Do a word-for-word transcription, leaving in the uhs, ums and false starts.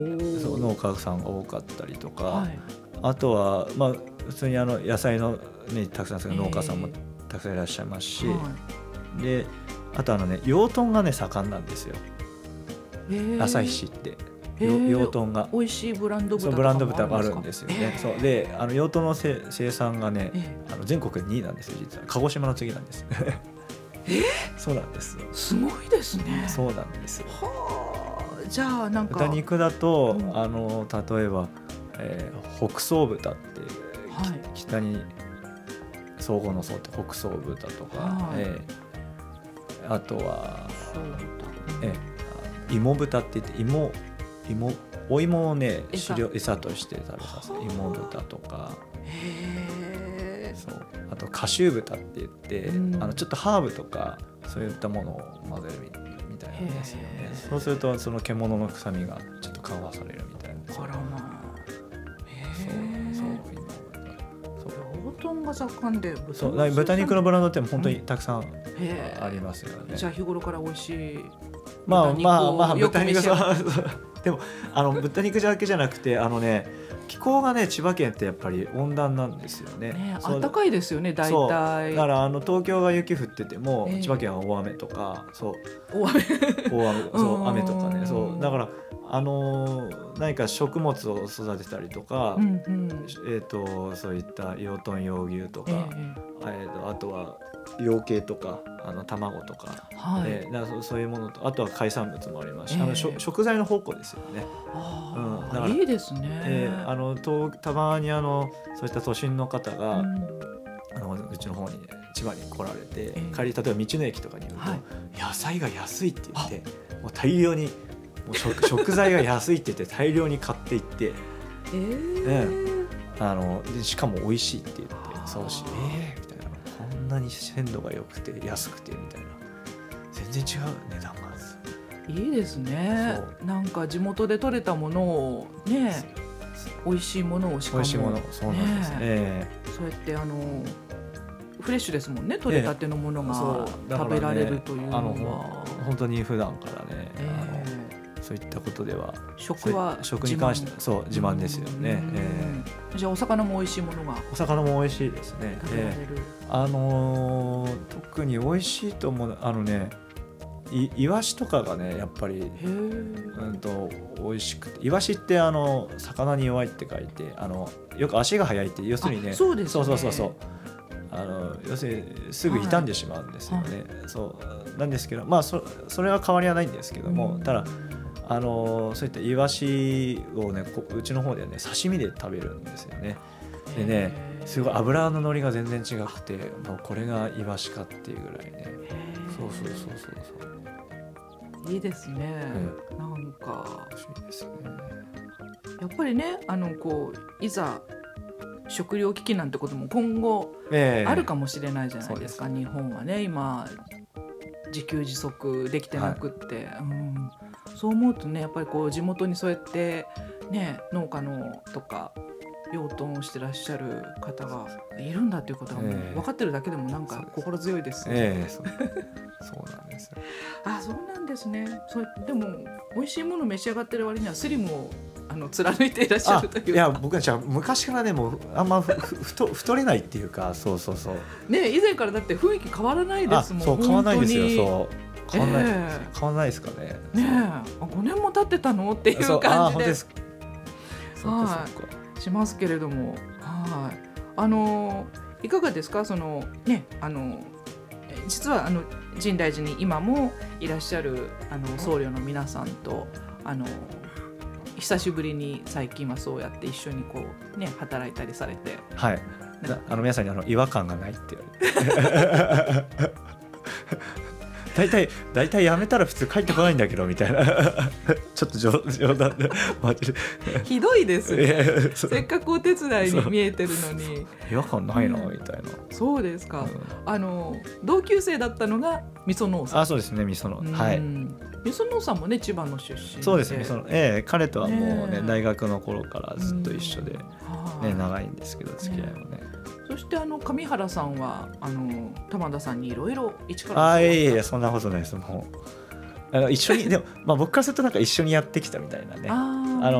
そう農家さんが多かったりとか、 はい、 あとは、まあ、普通にあの野菜の、ね、たくさん農家さんもたくさんいらっしゃいますし、 はい、 であとあのね養豚がね盛んなんですよ、旭市って養豚が美味しいブランド豚とかもブランド豚があるんですよね。 えー、 そうであの養豚の生産がね、 えー、 あの全国でにいなんですよ。実は鹿児島の次なんですえー、 そうなんですよ。 すごいですね。 そうなんですよ。 はあ、じゃあなんか豚肉だと、 うん、 あの例えば、えー、北総豚って、はい、北に総合の総って北総豚とか、はい、えー、あとはそうだ、 えー、芋豚って言って芋芋お芋をね飼料餌として食べさせる芋豚とか、へそうあとカシュー豚って言って、うん、あのちょっとハーブとかそういったものを混ぜるみたいなんですよね。そうするとその獣の臭みがちょっと緩和されるみたいな。 あらまあ、 へそうそう養豚が盛んでそうだ豚肉のブランドって本当にたくさんありますよね、うん、 じゃあ日頃から美味しいまあまあまあ豚肉でもあの豚肉だけじゃなくてあのね気候がね千葉県ってやっぱり温暖なんですよ ね, ね暖かいですよね大体。 だからあの東京が雪降ってても、えー、千葉県は大雨とかそう大雨大雨そう雨とかねそうだからあのー、何か食物を育てたりとか、うんうんえー、とそういった養豚養牛とか、えーえー、とあとは養鶏とかあの卵とか、はいえー、だからそういうものとあとは海産物もありますし、えー、あの食材の宝庫ですよね。 あ、うん、だからいいですね、 えー、あのとたまにあのそういった都心の方が、うん、あのうちの方に、ね、千葉に来られて、えー、帰り例えば道の駅とかに行くと、はい、野菜が安いって言ってもう大量にもう 食, 食材が安いって言って大量に買っていって、えーうん、あのでしかも美味しいって言ってそうし、えー、みたいなこんなに鮮度が良くて安くてみたいな全然違う値段がいいですね。なんか地元で採れたものをね美味しいものをしかも美味しいものそうなんですね、えー、そうやってあのフレッシュですもんね採れたてのものが食べられるというのは、ね、あの本当に普段からね、えー、あのそういったことでは食は食に関してそう自慢ですよね、 えー、じゃあお魚も美味しいものがお魚も美味しいですね。 食べられる、 えー、あのー、特に美味しいと思うあのねいイワシとかがねやっぱりうんと美味しくてイワシってあの魚に弱いって書いてあのよく足が速いって要するにねそうですねそうそうそうそうあの要するにすぐ傷んでしまうんですよね、はい、そうなんですけどまあ そ, それは変わりはないんですけども、うん、ただあのそういったイワシをねうちの方ではね刺身で食べるんですよね。でねすごい油の乗りが全然違くてもうこれがイワシかっていうぐらいねそうそうそうそうそういいですね、うん、なんかいいですね。 やっぱりねあのこういざ食糧危機なんてことも今後あるかもしれないじゃないですか、えー、日本はね今自給自足できてなくって、はいうん、そう思うとねやっぱりこう地元にそうやって、ね、農家のとか養豚をしてらっしゃる方がいるんだっていうことがもう分かってるだけでもなんか心強いですね、 えー、そうそうなんですよあそうなんですね。そうでも美味しいもの召し上がってる割にはスリムをあの貫いていらっしゃるというか。 いや僕はじゃあ昔からねもうあんまふふ太太れないっていうかそうそうそうね以前からだって雰囲気変わらないですもん。 そう変わらないですよそう変わらない、えー、変わらないですかね。 ねえごねんも経ってたのっていう感じでそうそうはいしますけれどもはいあのいかがですかそのねあの実はあの深大寺に今もいらっしゃるあの僧侶の皆さんとあの久しぶりに最近はそうやって一緒にこう、ね、働いたりされてはいあの皆さんにあの違和感がないって言われて大体大体やめたら普通帰ってこないんだけどみたいなちょっと冗談でひどいですねせっかくお手伝いに見えてるのに違和感ないなみたいな、 うん、そうですか、うん、あの同級生だったのがみそのうさん。 あそうですねみそのはいみそのうさんもね千葉の出身でそうですねその、ええ、彼とはもうね、ね大学の頃からずっと一緒で、ね、長いんですけど付き合いもね、ねそしてあの上原さんはあの玉田さんにいろいろ一からああいやいやそんなことないですもうあの一緒にでも、まあ、僕からするとなんか一緒にやってきたみたいなね